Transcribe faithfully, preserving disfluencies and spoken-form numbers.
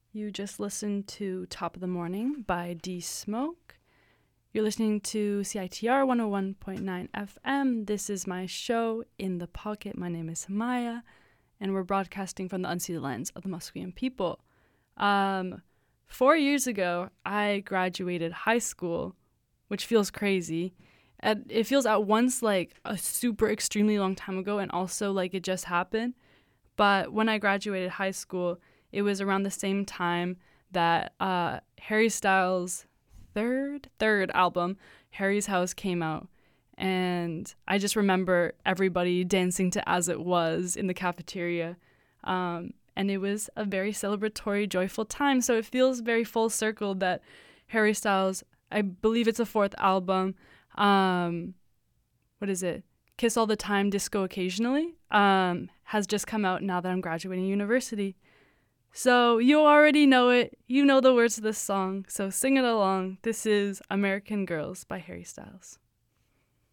You just listened to Top of the Morning by D Smoke. You're listening to C I T R one oh one point nine F M. This is my show, In the Pocket. My name is Maya, and we're broadcasting from the unceded lands of the Musqueam people. Um, four years ago, I graduated high school, which feels crazy. And it feels at once like a super extremely long time ago and also like it just happened. But when I graduated high school, it was around the same time that uh, Harry Styles' third third album, Harry's House, came out. And I just remember everybody dancing to As It Was in the cafeteria. Um, and it was a very celebratory, joyful time. So it feels very full circle that Harry Styles, I believe it's a fourth album, um, what is it? Kiss All the Time, Disco Occasionally, um, has just come out now that I'm graduating university. So you already know it. You know the words of this song. So sing it along. This is American Girls by Harry Styles.